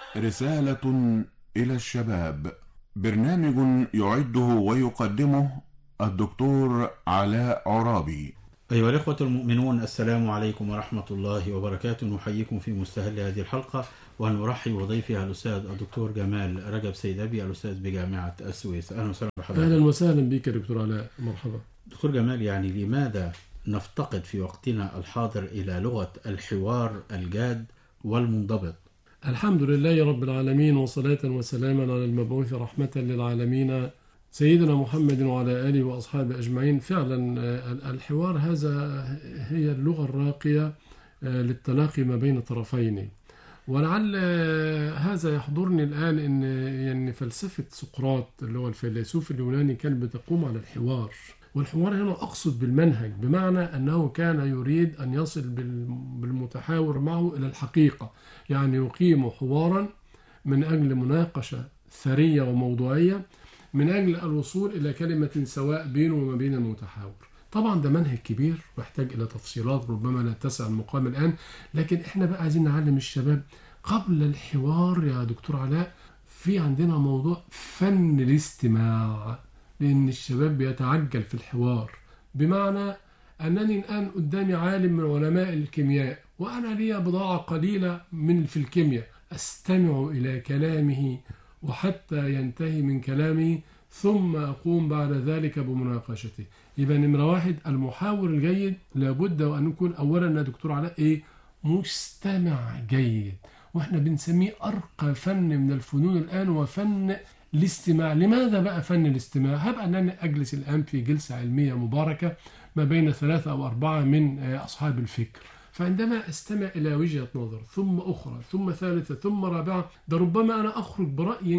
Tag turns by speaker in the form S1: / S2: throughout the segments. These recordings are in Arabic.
S1: رسالة إلى الشباب، برنامج يعده ويقدمه الدكتور علاء عرابي.
S2: أيها الإخوة المؤمنون، السلام عليكم ورحمة الله وبركاته. نحييكم في مستهل هذه الحلقة، ونرحب بضيفها الأستاذ الدكتور جمال رجب سيد أبي، الأستاذ بجامعة السويس. أهلا وسهلا بحضرتك.
S3: أهلا وسهلا بك يا دكتور علاء، مرحبا.
S2: دكتور جمال، لماذا نفتقد في وقتنا الحاضر إلى لغة الحوار الجاد والمنضبط؟
S3: الحمد لله رب العالمين، وصلاة وسلاما على المبعوث رحمة للعالمين سيدنا محمد وعلى آله وأصحابه أجمعين. فعلا الحوار هذا هي اللغة الراقية للتلاقي ما بين طرفين. ولعل هذا يحضرني الآن إن يعني فلسفة سقراط اللي هو الفيلسوف اليوناني كانت بتقوم على الحوار. والحوار هنا أقصد بالمنهج، بمعنى أنه كان يريد أن يصل بالمتحاور معه إلى الحقيقة، يعني يقيم حوارا من أجل مناقشة ثرية وموضوعية، من أجل الوصول إلى كلمة سواء بينه وما بين المتحاور. طبعا ده منهج كبير ويحتاج إلى تفصيلات ربما لا تسع المقام الآن، لكن إحنا بقى عايزين نعلم الشباب قبل الحوار يا دكتور علاء. في عندنا موضوع فن الاستماع، لأن الشباب بيتعجل في الحوار. بمعنى أنني الآن قدامي عالم من علماء الكيمياء، وأنا لي بضاعة قليلة في الكيمياء، أستمع إلى كلامه وحتى ينتهي من كلامه، ثم أقوم بعد ذلك بمناقشته. يبقى نمرة واحد، المحاور الجيد لابد وأن يكون أولا يا دكتور علاء مستمع جيد، وإحنا بنسميه أرقى فن من الفنون الآن، وفن الاستماع. لماذا بقى فن الاستماع؟ هبقى أنني أجلس الآن في جلسة علمية مباركة ما بين 3 أو 4 من أصحاب الفكر، فعندما أستمع إلى وجهة نظر ثم أخرى ثم ثالثة ثم رابعة، ده ربما أنا أخرج برأي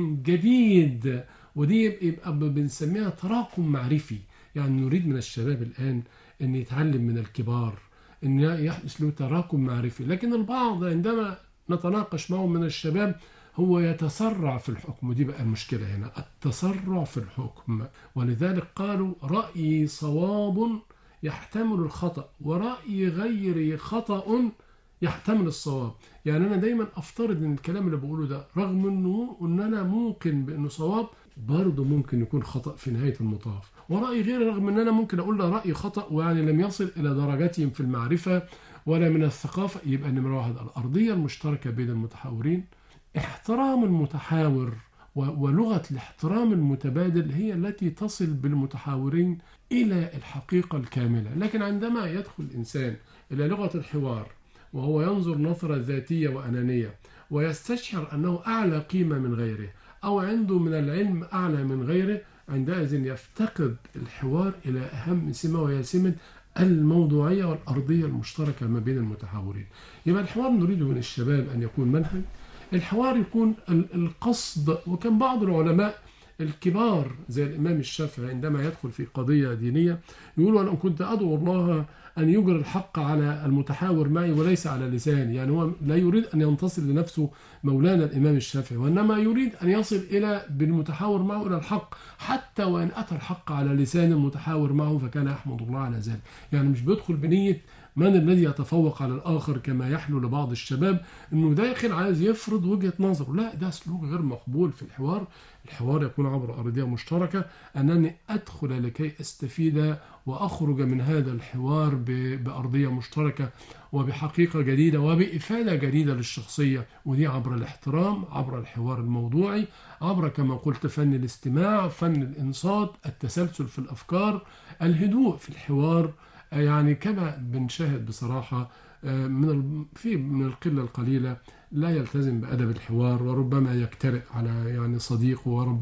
S3: جديد، ودي يبقى بنسميها تراكم معرفي. يعني نريد من الشباب الآن أن يتعلم من الكبار، أن يحدث له تراكم معرفي. لكن البعض عندما نتناقش معهم من الشباب هو يتسرع في الحكم، ودي بقى المشكلة هنا، التسرع في الحكم. ولذلك قالوا رأي صواب يحتمل الخطأ، ورأي غير خطأ يحتمل الصواب. يعني أنا دايما أفترض أن الكلام اللي بقوله ده رغم أن أنا ممكن بأنه صواب، برضه ممكن يكون خطأ في نهاية المطاف. ورأي غير، رغم أن أنا ممكن أقول له رأي خطأ ويعني لم يصل إلى درجتهم في المعرفة ولا من الثقافة. يبقى نمرة واحد الأرضية المشتركة بين المتحاورين، احترام المتحاور ولغة الاحترام المتبادل هي التي تصل بالمتحاورين إلى الحقيقة الكاملة. لكن عندما يدخل الإنسان إلى لغة الحوار وهو ينظر نظرة ذاتية وأنانية، ويستشعر أنه أعلى قيمة من غيره، أو عنده من العلم أعلى من غيره، عندئذ يفتقد الحوار إلى أهم سمة، وهي سمة الموضوعية والأرضية المشتركة ما بين المتحاورين. يبقى الحوار نريد من الشباب أن يكون منهج، الحوار يكون القصد. وكان بعض العلماء الكبار زي الإمام الشافعي عندما يدخل في قضية دينية يقول: أنا كنت أدعو الله أن يجري الحق على المتحاور معي وليس على لساني. يعني هو لا يريد أن ينتصر لنفسه مولانا الإمام الشافعي، وإنما يريد أن يصل إلى بالمتحاور معه إلى الحق، حتى وإن أتى الحق على لسان المتحاور معه فكان يحمد الله على ذلك. يعني مش بيدخل بنية من الذي يتفوق على الآخر كما يحلو لبعض الشباب، أنه داخل عايز يفرض وجهة نظره. لا، ده سلوك غير مقبول في الحوار. الحوار يكون عبر أرضية مشتركة، أنني أدخل لكي أستفيد وأخرج من هذا الحوار بأرضية مشتركة وبحقيقة جديدة وبإفادة جديدة للشخصية، ودي عبر الاحترام، عبر الحوار الموضوعي، عبر كما قلت فن الاستماع، فن الإنصات، التسلسل في الأفكار، الهدوء في الحوار. يعني كما بنشاهد بصراحة من القلة القليلة لا يلتزم بأدب الحوار، وربما يجترئ على يعني صديقه، وربما